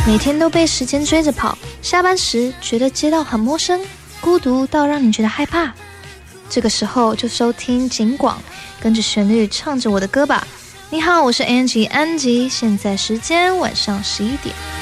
每天都被时间追着跑，下班时觉得街道很陌生，孤独到让你觉得害怕。这个时候就收听警广，跟着旋律唱着我的歌吧。你好，我是 Angie 安吉，现在时间晚上11点。